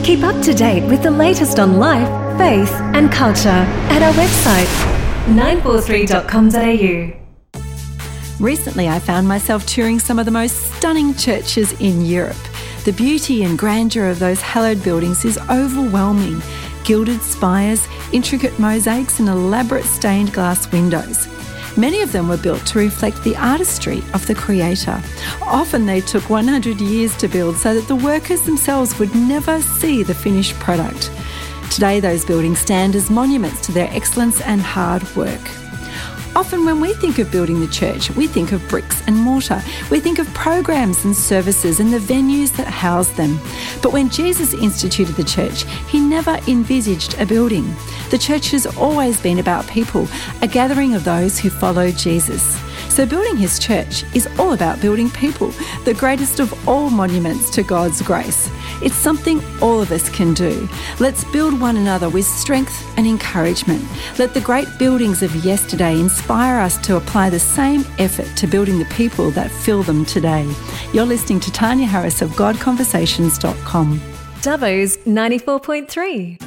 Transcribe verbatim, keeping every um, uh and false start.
Keep up to date with the latest on life, faith and culture at our website, nine four three dot com dot a u. Recently, I found myself touring some of the most stunning churches in Europe. The beauty and grandeur of those hallowed buildings is overwhelming. Gilded spires, intricate mosaics and elaborate stained glass windows. Many of them were built to reflect the artistry of the Creator. Often they took one hundred years to build so that the workers themselves would never see the finished product. Today, those buildings stand as monuments to their excellence and hard work. Often when we think of building the church, we think of bricks and mortar. We think of programs and services and the venues that house them. But when Jesus instituted the church, he never envisaged a building. The church has always been about people, a gathering of those who follow Jesus. So building his church is all about building people, the greatest of all monuments to God's grace. It's something all of us can do. Let's build one another with strength and encouragement. Let the great buildings of yesterday inspire us to apply the same effort to building the people that fill them today. You're listening to Tanya Harris of God Conversations dot com. Dubbo's ninety-four point three.